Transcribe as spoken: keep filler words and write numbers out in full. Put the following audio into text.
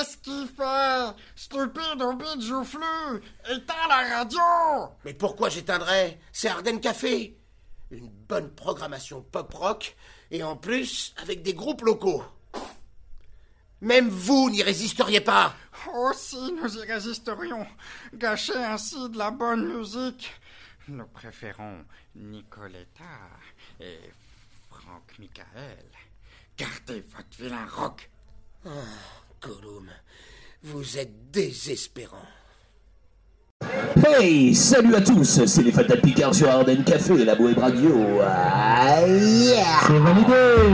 Qu'est-ce qu'il fait? Stupide au bide joufflu! Éteins la radio! Mais pourquoi j'éteindrais? C'est Ardennes Café. Une bonne programmation pop-rock, et en plus, avec des groupes locaux. Même vous n'y résisteriez pas. Oh si, nous y résisterions. Gâcher ainsi de la bonne musique. Nous préférons Nicoletta et Franck Michael. Gardez votre vilain rock. Oh, Gollum, vous êtes désespérant. Hey, salut à tous, c'est les Fatal Picards sur Ardennes Café, la Bohème Radio. Ah, yeah. C'est validé.